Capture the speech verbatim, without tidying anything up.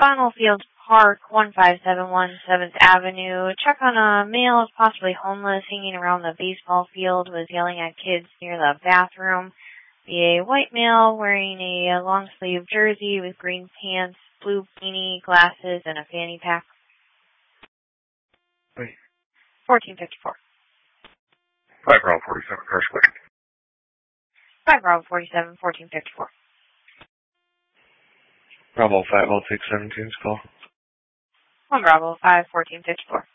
Bonnellfield Park, one five seven one seventh Avenue. Check on a male, possibly homeless, hanging around the baseball field, was yelling at kids near the bathroom. Be a white male wearing a long-sleeve jersey with green pants, blue beanie, glasses, and a fanny pack. Wait. fourteen fifty-four. five Bravo forty-seven, car split. five Bravo forty-seven, fourteen fifty-four. Bravo five, I'll take seventeen's call. one Bravo five, fourteen fifty-four.